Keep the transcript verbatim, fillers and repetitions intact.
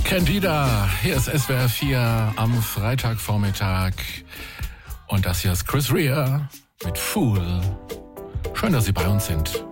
Candida, hier ist S W R vier am Freitagvormittag und das hier ist Chris Rea mit Fool. Schön, dass Sie bei uns sind.